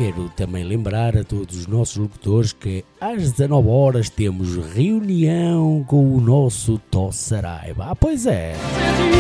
quero também lembrar a todos os nossos locutores que às 19 horas temos reunião com o nosso Tó Saraiva. Pois é.